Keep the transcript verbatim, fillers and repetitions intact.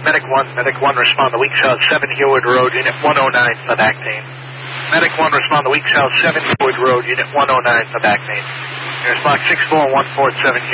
Medic one, Medic one, respond to Weak South seven Heward Road, Unit one oh nine for back pain. Medic one, respond to Weak South seven Heward Road, Unit one oh nine for back pain. Here's Block six four one four seven